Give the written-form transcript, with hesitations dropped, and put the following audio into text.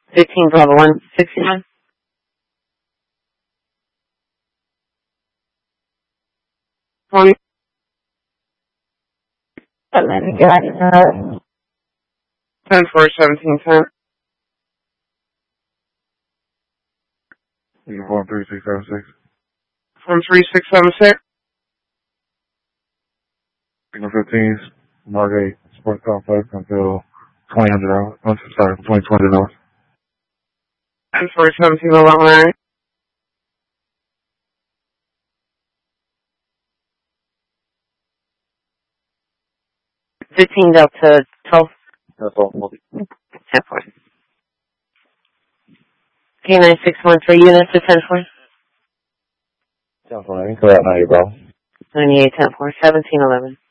15 Bravo 169. One. And then got 10 for 1710. Uniform 3676. From 3676. Signal 15s, Margate Sports Complex until 2000 hours. I'm sorry, 2020 hours. 10 for 1711. 15 Delta 12. That's all. 10 4. K9613 units to 10 4. 10 4, correct now, bro. 98 10 4. 1711.